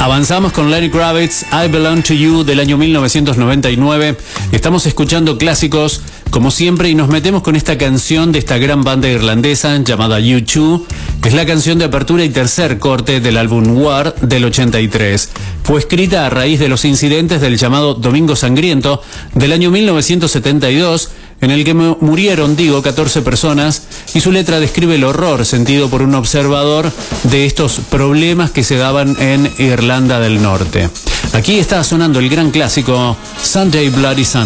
Avanzamos con Lenny Kravitz, I Belong to You, del año 1999. Estamos escuchando clásicos, como siempre, y nos metemos con esta canción de esta gran banda irlandesa llamada U2. Es la canción de apertura y tercer corte del álbum War del 83. Fue escrita a raíz de los incidentes del llamado Domingo Sangriento del año 1972, en el que murieron, 14 personas, y su letra describe el horror sentido por un observador de estos problemas que se daban en Irlanda del Norte. Aquí está sonando el gran clásico Sunday Bloody Sunday.